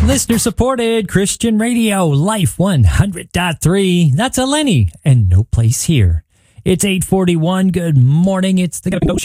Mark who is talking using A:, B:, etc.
A: Listener supported Christian radio, Life 100.3. That's Eleni and No Place Here. It's 8:41. Good morning. It's the Go